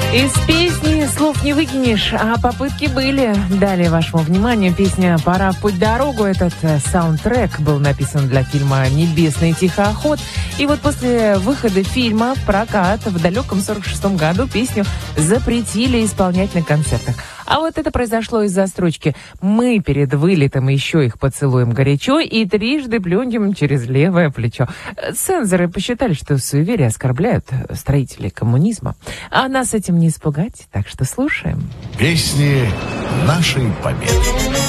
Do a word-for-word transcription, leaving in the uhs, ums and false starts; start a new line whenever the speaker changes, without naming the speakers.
Из песни слов не выкинешь, а попытки были. Далее вашему вниманию песня «Пора в путь дорогу». Этот саундтрек был написан для фильма «Небесный тихоход». И вот после выхода фильма в прокат в далеком сорок шестом году песню запретили исполнять на концертах. А вот это произошло из-за строчки «Мы перед вылетом еще их поцелуем горячо и трижды плюнем через левое плечо». Цензоры посчитали, что суеверия оскорбляют строителей коммунизма. А нас этим не испугать, так что слушаем.
Песни нашей Победы.